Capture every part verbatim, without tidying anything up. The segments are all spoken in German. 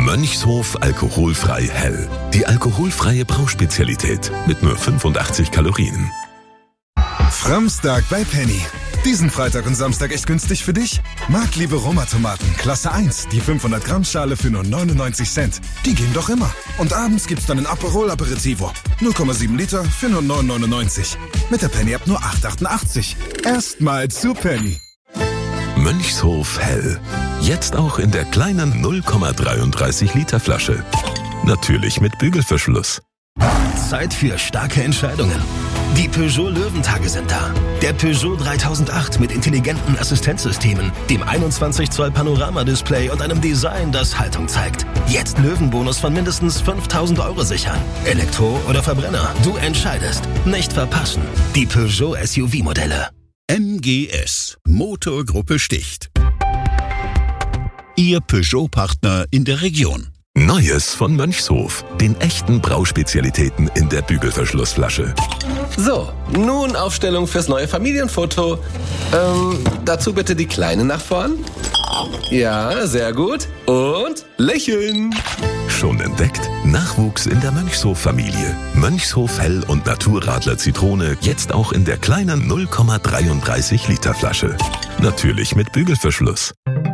Mönchshof alkoholfrei hell. Die alkoholfreie Brauspezialität mit nur fünfundachtzig Kalorien. Framstag bei Penny. Diesen Freitag und Samstag echt günstig für dich? Marktliebe Roma-Tomaten, Klasse eins, die fünfhundert Gramm Schale für nur neunundneunzig Cent. Die gehen doch immer. Und abends gibt's dann ein Aperol Aperitivo. null Komma sieben Liter für nur neun neunundneunzig. Mit der Penny ab nur acht achtundachtzig. Erstmal zu Penny. Mönchshof hell. Jetzt auch in der kleinen null Komma dreiunddreißig Liter Flasche. Natürlich mit Bügelverschluss. Zeit für starke Entscheidungen. Die Peugeot Löwentage sind da. Der Peugeot dreitausendacht mit intelligenten Assistenzsystemen, dem einundzwanzig Zoll Panoramadisplay und einem Design, das Haltung zeigt. Jetzt Löwenbonus von mindestens fünftausend Euro sichern. Elektro oder Verbrenner, du entscheidest. Nicht verpassen. Die Peugeot S U V-Modelle. M G S, Motorgruppe Sticht. Ihr Peugeot-Partner in der Region. Neues von Mönchshof. Den echten Brauspezialitäten in der Bügelverschlussflasche. So, nun Aufstellung fürs neue Familienfoto. Ähm, dazu bitte die Kleine nach vorn. Ja, sehr gut. Und lächeln. Schon entdeckt? Nachwuchs in der Mönchshof-Familie. Mönchshof Hell und Naturradler Zitrone jetzt auch in der kleinen null Komma dreiunddreißig Liter Flasche. Natürlich mit Bügelverschluss.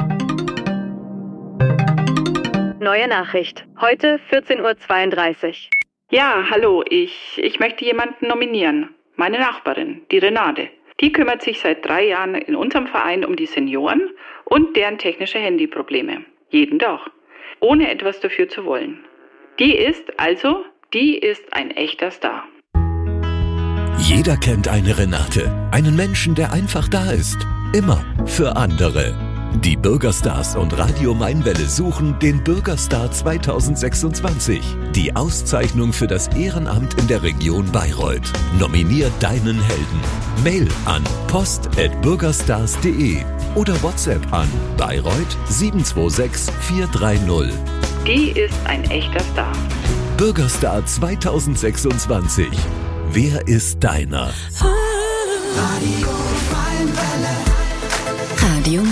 Neue Nachricht. Heute vierzehn Uhr zweiunddreißig. Ja, hallo, ich, ich möchte jemanden nominieren. Meine Nachbarin, die Renate. Die kümmert sich seit drei Jahren in unserem Verein um die Senioren und deren technische Handyprobleme. Jeden Tag. Ohne etwas dafür zu wollen. Die ist also, die ist ein echter Star. Jeder kennt eine Renate. Einen Menschen, der einfach da ist. Immer für andere. Die Bürgerstars und Radio Mainwelle suchen den Bürgerstar zweitausendsechsundzwanzig. Die Auszeichnung für das Ehrenamt in der Region Bayreuth. Nominier deinen Helden. Mail an post at bürgerstars punkt de oder WhatsApp an Bayreuth sieben zwei sechs vier drei null. Die ist ein echter Star. Bürgerstar zweitausendsechsundzwanzig. Wer ist deiner? Radio Mainwelle. Radio